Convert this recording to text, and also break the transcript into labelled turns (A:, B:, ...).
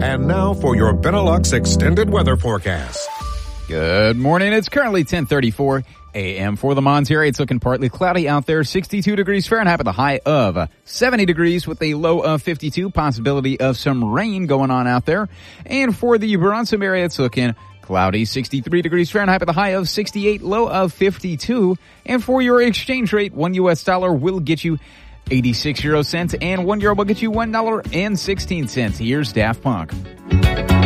A: And now for your Benelux extended weather forecast.
B: Good morning. It's currently 10:34 a.m. for the Mons area. It's looking partly cloudy out there. 62 degrees Fahrenheit with a high of 70 degrees with a low of 52. Possibility of some rain going on out there. And for the Bronsum area, it's looking cloudy. 63 degrees Fahrenheit with a high of 68, low of 52. And for your exchange rate, $1 US will get you 86 euro cents and €1 will get you $1.16. Here's Daft Punk.